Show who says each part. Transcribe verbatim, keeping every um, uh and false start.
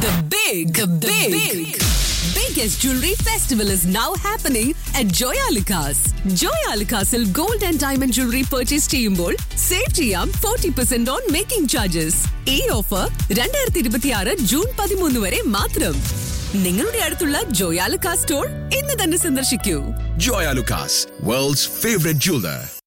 Speaker 1: The big, the big, big, biggest jewelry festival is now happening at Joyalukas. Joyalukasil gold and diamond jewelry purchase ചെയ്യുമ്പോൾ save ചെയ്യാം forty percent on making charges. ഈ offer രണ്ടായിരത്തി ഇരുപത്തിയാറ് June പതിമൂന്ന് വരെ മാത്രം. നിങ്ങളുടെ അടുത്തുള്ള ജോയാലുക്കാസ് സ്റ്റോർ ഇന്ന് തന്നെ സന്ദർശിക്കൂ.
Speaker 2: Joyalukas, world's favorite jeweler.